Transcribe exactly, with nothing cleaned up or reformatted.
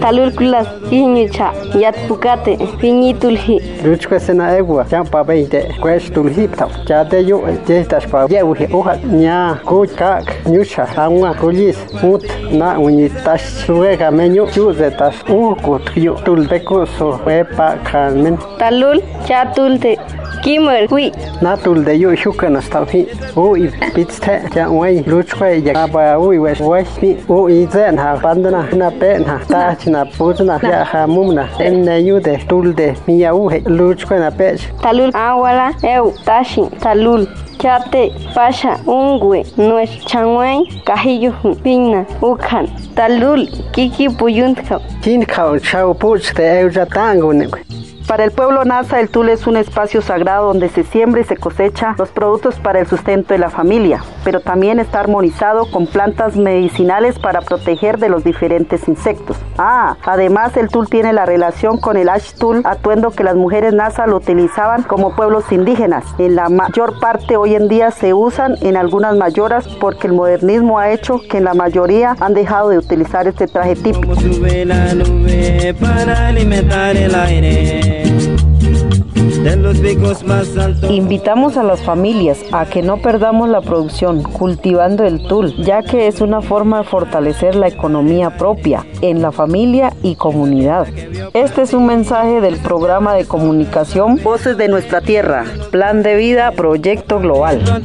Talul kulas iñucha yat pukate piñitulhi. Luchko sena egua ya pa veinte quest tulhi tap ya de yo je tas pa yewi oja nya kuchak nyucha angwa kulis mut na unitas suega menyu chuzetas ukut yo tulbeko so epa kanmen. Talul chatulte Kimer hui natul de yo shukan stafi o i pitste ja wai luchko ya ba ui wes wes o i zen ha bandana na pen ha ta china puzna ya ha mumna en yu de tul de mia u luchko na pech Talul awala eu tashi talul chate pasha ungwe nues changwai kahillo pina ukan talul kiki puyuntka kin khau chau puch de eu ja tango ne. Para el pueblo Nasa, el tul es un espacio sagrado donde se siembra y se cosecha los productos para el sustento de la familia, pero también está armonizado con plantas medicinales para proteger de los diferentes insectos. Ah, además el tul tiene la relación con el ash tul, atuendo que las mujeres Nasa lo utilizaban como pueblos indígenas. En la mayor parte hoy en día se usan en algunas mayoras porque el modernismo ha hecho que en la mayoría han dejado de utilizar este traje típico. Invitamos a las familias a que no perdamos la producción cultivando el tul, ya que es una forma de fortalecer la economía propia en la familia y comunidad. Este es un mensaje del programa de comunicación Voces de Nuestra Tierra, Plan de Vida, Proyecto Global.